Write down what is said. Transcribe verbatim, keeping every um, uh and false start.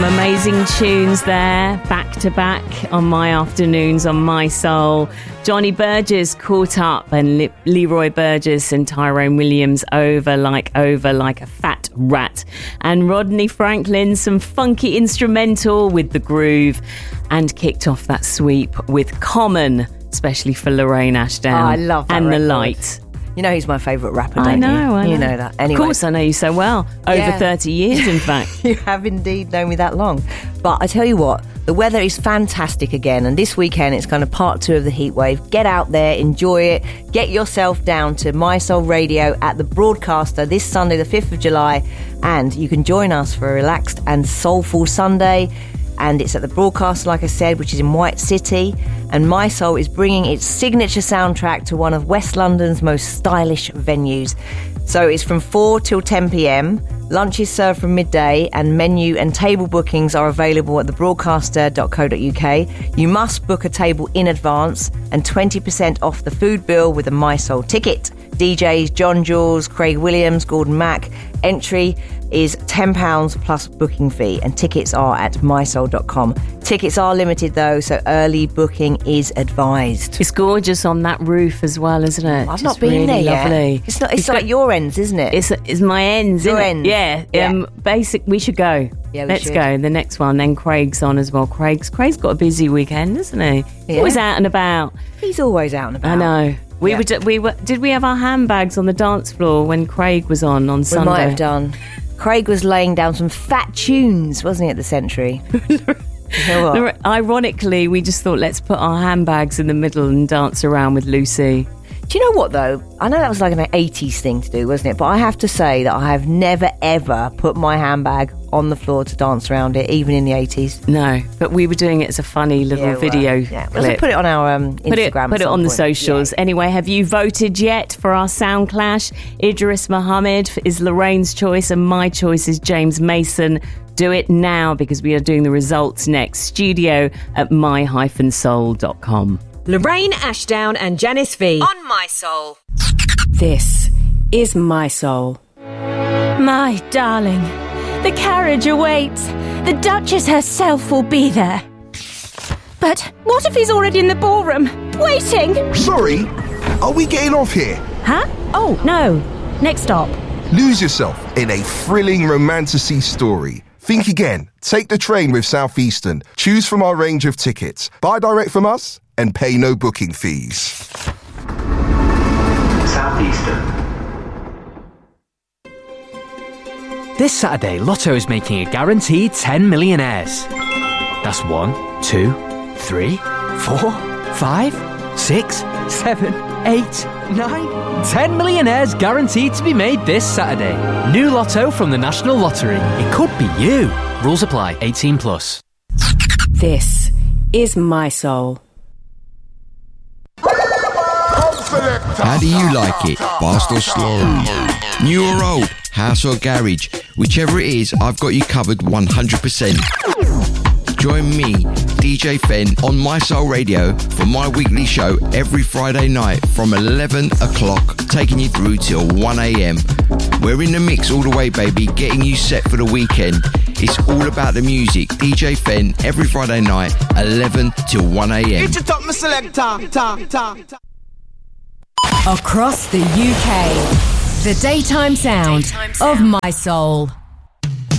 amazing tunes there, back to back on my afternoons on My Soul. Johnny Burgess caught up, and Le- Leroy Burgess and Tyrone Williams over like over like a fat rat. And Rodney Franklin, some funky instrumental with The Groove, and kicked off that sweep with Common, especially for Lorraine Ashdown. Oh, I love that And record. The Light. You know he's my favourite rapper, don't I know, you? I know. You know that. Anyway. Of course, I know you so well. Over Yeah. thirty years, in fact. You have indeed known me that long. But I tell you what, the weather is fantastic again, and this weekend it's kind of part two of the heat wave. Get out there, enjoy it, get yourself down to My Soul Radio at the Broadcaster this Sunday, the fifth of July, and you can join us for a relaxed and soulful Sunday. And it's at the Broadcaster, like I said, which is in White City. And My Soul is bringing its signature soundtrack to one of West London's most stylish venues. So it's from four till ten p.m. Lunch is served from midday, and menu and table bookings are available at the broadcaster dot co dot uk. You must book a table in advance, and twenty percent off the food bill with a My Soul ticket. D Js John Jules, Craig Williams, Gordon Mack. Entry is ten pounds plus booking fee, and tickets are at my soul dot com. Tickets are limited though, so early booking is advised. It's gorgeous on that roof as well, isn't it? I've Just not been really there yet. lovely. It's not. It's You've like got- your ends, isn't it? It's it's my ends, Your isn't ends. it? Yeah. Yeah. Um, basic. We should go. Yeah, we Let's should. go. The next one. Then Craig's on as well. Craig's Craig's got a busy weekend, isn't he? He's Yeah. always out and about. He's always out and about. I know. We Yeah. were. We were. Did we have our handbags on the dance floor when Craig was on on We Sunday? might have done. Craig was laying down some fat tunes, wasn't he, at the Century? You know what? Lor- Ironically, we just thought, let's put our handbags in the middle and dance around with Lucy. Do you know what, though? I know that was like an eighties thing to do, wasn't it? But I have to say that I have never, ever put my handbag on the floor to dance around it, even in the eighties. No, but we were doing it as a funny little Yeah, we were. video Yeah, clip. let's put it on our um, Instagram. Put it, at put it some on the point. socials. Yeah. Anyway, have you voted yet for our sound clash? Idris Muhammad is Lorraine's choice, and my choice is James Mason. Do it now, because we are doing the results next. Studio at my dash soul dot com. Lorraine Ashdown and Janice V On My Soul. This is My Soul. My darling, the carriage awaits. The Duchess herself will be there. But what if he's already in the ballroom, waiting? Sorry, are we getting off here? Huh? Oh, no. Next stop. Lose yourself in a thrilling romantasy story. Think again. Take the train with Southeastern. Choose from our range of tickets. Buy direct from us and pay no booking fees. Southeastern. This Saturday, Lotto is making a guaranteed ten millionaires. That's one, two, three, four, five, six, seven, eight, nine, ten millionaires guaranteed to be made this Saturday. New Lotto from the National Lottery. It could be you. Rules apply. eighteen plus. This is My Soul. How do you like it? Fast or slow? New or old? House or garage? Whichever it is, I've got you covered one hundred percent. Join me, D J Fen, on My Soul Radio for my weekly show every Friday night from eleven o'clock, taking you through till one a.m. We're in the mix all the way, baby, getting you set for the weekend. It's all about the music. D J Fen, every Friday night, eleven till one a.m. It's your top, my selector. Ta, ta, ta. Across the U K, the daytime sound Daytime of sound. My Soul.